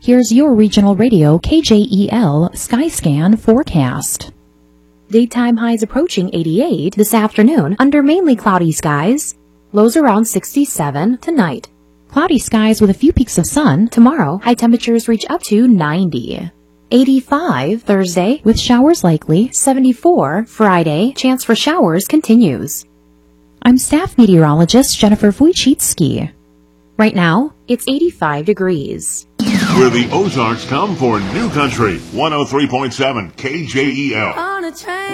Here's your regional radio KJEL Skyscan forecast. Daytime highs approaching 88 this afternoon under mainly cloudy skies. Lows around 67 tonight. Cloudy skies with a few peaks of sun. Tomorrow, high temperatures reach up to 90. 85 Thursday with showers likely. 74 Friday. Chance for showers continues. I'm staff meteorologist Jennifer Wojcicki. Right now, it's 85 degrees. Where the Ozarks come for New Country 103.7 KJEL.